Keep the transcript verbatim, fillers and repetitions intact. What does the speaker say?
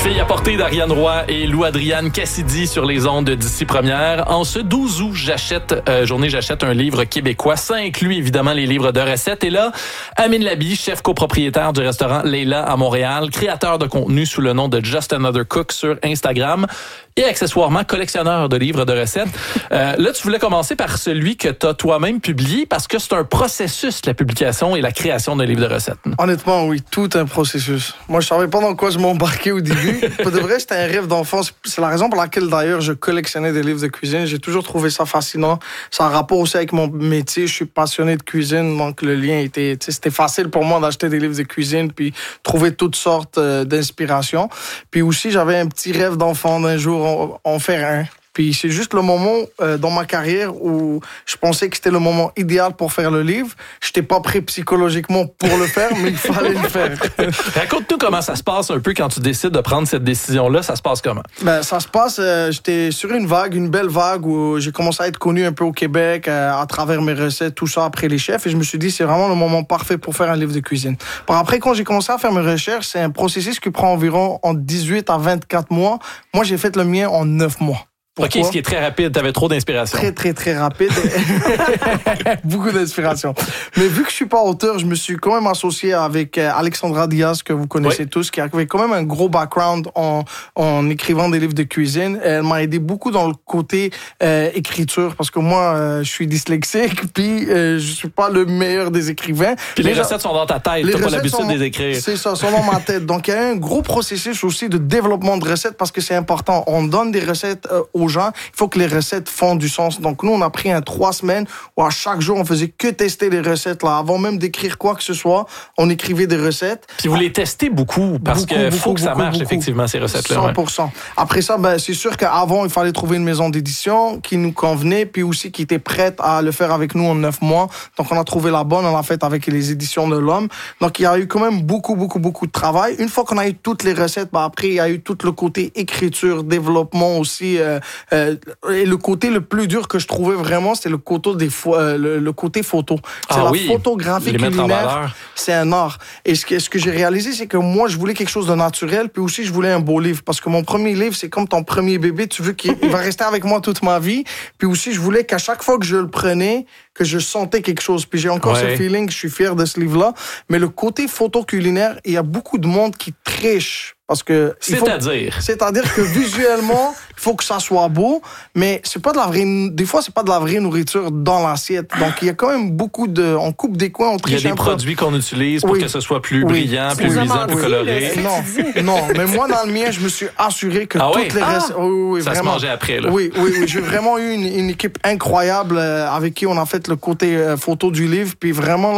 Fille à portée d'Ariane Roy et Lou-Adriane Cassidy sur les ondes d'ici première. En ce douze août, j'achète, euh, journée, j'achète un livre québécois. Ça inclut évidemment les livres de recettes. Et là, Amine Labi, chef copropriétaire du restaurant Leila à Montréal, créateur de contenu sous le nom de Just Another Cook sur Instagram et accessoirement collectionneur de livres de recettes. Euh, là, tu voulais commencer par celui que tu as toi-même publié parce que c'est un processus, la publication et la création d'un livre de recettes. Honnêtement, oui, tout un processus. Moi, je savais pas dans quoi je m'embarquais au début. Pour de vrai, c'était un rêve d'enfance. C'est la raison pour laquelle, d'ailleurs, je collectionnais des livres de cuisine. J'ai toujours trouvé ça fascinant. Ça a un rapport aussi avec mon métier. Je suis passionné de cuisine, donc le lien était... C'était facile pour moi d'acheter des livres de cuisine puis trouver toutes sortes euh, d'inspirations. Puis aussi, j'avais un petit rêve d'enfant d'un jour en, en faire un. Puis c'est juste le moment euh, dans ma carrière où je pensais que c'était le moment idéal pour faire le livre. Je n'étais pas prêt psychologiquement pour le faire, mais il fallait le faire. Raconte-nous comment ça se passe un peu quand tu décides de prendre cette décision-là. Ça se passe comment? Ben, ça se passe, euh, j'étais sur une vague, une belle vague où j'ai commencé à être connu un peu au Québec euh, à travers mes recettes, tout ça après les chefs. Et je me suis dit, c'est vraiment le moment parfait pour faire un livre de cuisine. Par après, quand j'ai commencé à faire mes recherches, c'est un processus qui prend environ entre dix-huit à vingt-quatre mois. Moi, j'ai fait le mien en neuf mois. Pourquoi? OK, ce qui est très rapide. Tu avais trop d'inspiration. Très, très, très rapide. Beaucoup d'inspiration. Mais vu que je suis pas auteur, je me suis quand même associé avec Alexandra Diaz, que vous connaissez oui. tous, qui avait quand même un gros background en, en écrivant des livres de cuisine. Elle m'a aidé beaucoup dans le côté euh, écriture, parce que moi, euh, je suis dyslexique, puis euh, je suis pas le meilleur des écrivains. Puis les, les recettes sont dans ta tête. T'as pas l'habitude de les écrire. C'est ça, sont dans ma tête. Donc, il y a un gros processus aussi de développement de recettes, parce que c'est important. On donne des recettes euh, aux gens, il faut que les recettes font du sens. Donc, nous, on a pris un trois semaines où à chaque jour, on faisait que tester les recettes. Là. Avant même d'écrire quoi que ce soit, on écrivait des recettes. Puis vous les testez beaucoup, parce qu'il faut que ça beaucoup, marche, beaucoup. effectivement, ces recettes-là. cent pour cent. Ouais. Après ça, ben, c'est sûr qu'avant, il fallait trouver une maison d'édition qui nous convenait, puis aussi qui était prête à le faire avec nous en neuf mois. Donc, on a trouvé la bonne, on l'a faite avec les éditions de l'Homme. Donc, il y a eu quand même beaucoup, beaucoup, beaucoup de travail. Une fois qu'on a eu toutes les recettes, ben, après, il y a eu tout le côté écriture, développement aussi, euh, euh, et le côté le plus dur que je trouvais vraiment, c'était le côté des fo- euh, le, le côté photo. C'est ah la oui, photographie culinaire. C'est un art. Et ce que, ce que j'ai réalisé, c'est que moi, je voulais quelque chose de naturel, puis aussi, je voulais un beau livre. Parce que mon premier livre, c'est comme ton premier bébé. Tu veux qu'il il va rester avec moi toute ma vie. Puis aussi, je voulais qu'à chaque fois que je le prenais, que je sentais quelque chose. Puis j'ai encore ouais. ce feeling, je suis fier de ce livre-là. Mais le côté photo culinaire, il y a beaucoup de monde qui triche. Parce que c'est-à-dire c'est-à-dire que visuellement il faut que ça soit beau, mais c'est pas de la vraie des fois c'est pas de la vraie nourriture dans l'assiette. Donc il y a quand même beaucoup de on coupe des coins, on triche. Il y a des produits qu'on utilise pour oui. que ce soit plus oui. brillant, plus luisant, plus coloré. Non, non, mais moi dans le mien, je me suis assuré que ah toutes oui? les ah, recettes oui, oui, ça vraiment. se mangeait après là. Oui, oui, oui, j'ai vraiment eu une, une équipe incroyable avec qui on a fait le côté photo du livre, puis vraiment